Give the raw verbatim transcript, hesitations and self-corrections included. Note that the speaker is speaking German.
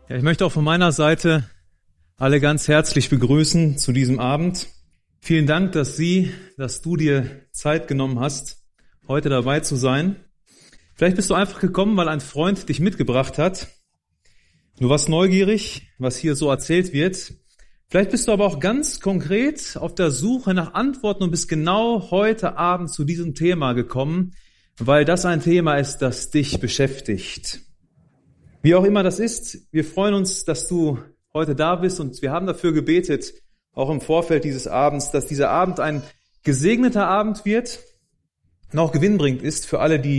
Ja, ich möchte auch von meiner Seite alle ganz herzlich begrüßen zu diesem Abend. Vielen Dank, dass Sie, dass du dir Zeit genommen hast, heute dabei zu sein. Vielleicht bist du einfach gekommen, weil ein Freund dich mitgebracht hat. Du warst neugierig, was hier so erzählt wird. Vielleicht bist du aber auch ganz konkret auf der Suche nach Antworten und bist genau heute Abend zu diesem Thema gekommen, weil das ein Thema ist, das dich beschäftigt. Wie auch immer das ist, wir freuen uns, dass du heute da bist und wir haben dafür gebetet, auch im Vorfeld dieses Abends, dass dieser Abend ein gesegneter Abend wird und auch gewinnbringend ist für alle, die